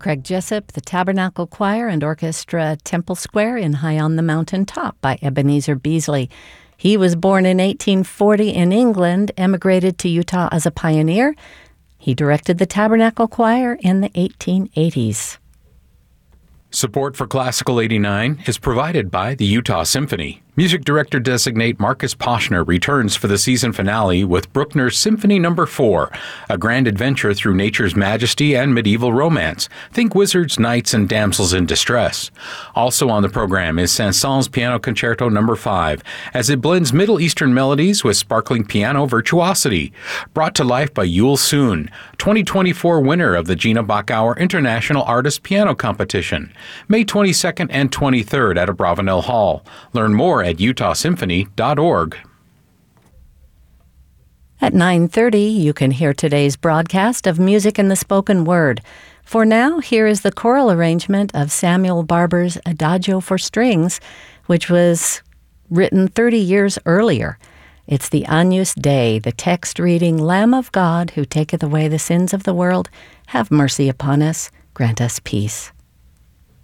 Craig Jessup, the Tabernacle Choir and Orchestra Temple Square in High on the Mountain Top by Ebenezer Beasley. He was born in 1840 in England, emigrated to Utah as a pioneer. He directed the Tabernacle Choir in the 1880s. Support for Classical 89 is provided by the Utah Symphony. Music director-designate Marcus Poshner returns for the season finale with Bruckner's Symphony No. 4, a grand adventure through nature's majesty and medieval romance. Think wizards, knights, and damsels in distress. Also on the program is Saint-Saëns Piano Concerto No. 5, as it blends Middle Eastern melodies with sparkling piano virtuosity. Brought to life by Yul Soon, 2024 winner of the Gina Bachauer International Artist Piano Competition, May 22nd and 23rd at Abravanel Hall. Learn more at utahsymphony.org. At 9:30, you can hear today's broadcast of Music in the Spoken Word. For now, here is the choral arrangement of Samuel Barber's Adagio for Strings, which was written 30 years earlier. It's the Agnus Dei, the text reading, Lamb of God, who taketh away the sins of the world, have mercy upon us, grant us peace.